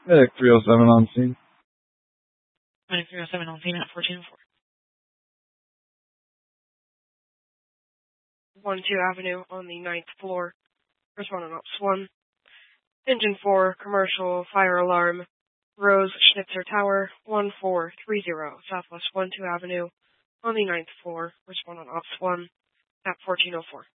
Medic 307 on scene. Medic 307 on scene at 1404. 12 Avenue on the 9th floor. Respondent Ops 1. Engine 4, commercial, fire alarm. Rose Schnitzer Tower, 1430, Southwest 12 Avenue on the 9th floor. Respondent Ops 1 at 1404.